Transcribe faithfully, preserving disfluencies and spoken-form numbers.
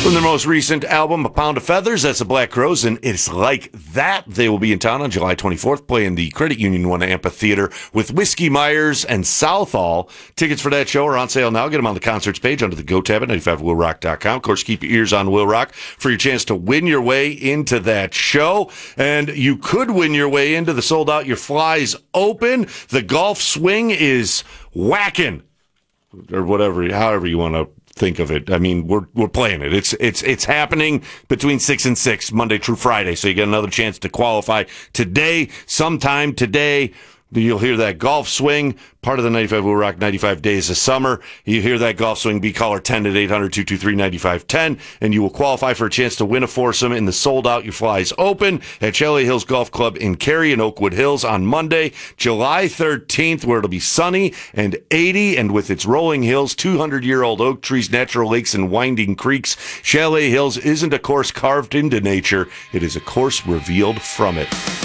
From their most recent album, A Pound of Feathers, that's the Black Crowes, and It's Like That. They will be in town on July twenty-fourth, playing the Credit Union One Amphitheater with Whiskey Myers and Southall. Tickets for that show are on sale now. Get them on the concerts page under the Go tab at ninety-five will rock dot com. Of course, keep your ears on Will Rock for your chance to win your way into that show. And you could win your way into the Sold Out Your Flies Open. The golf swing is whacking, or whatever, however you want to think of it. I mean, we're we're playing it. It's it's it's happening between six and six, Monday through Friday. So you get another chance to qualify today, sometime today. You'll hear that golf swing, part of the ninety-five Will Rock ninety-five Days of Summer. You hear that golf swing, be caller ten at eight hundred, two two three, nine five one zero, and you will qualify for a chance to win a foursome in the Sold Out Your Flies Open at Chalet Hills Golf Club in Cary and Oakwood Hills on Monday, July thirteenth, where it'll be sunny and eighty, and with its rolling hills, two hundred year old oak trees, natural lakes, and winding creeks, Chalet Hills isn't a course carved into nature. It is a course revealed from it.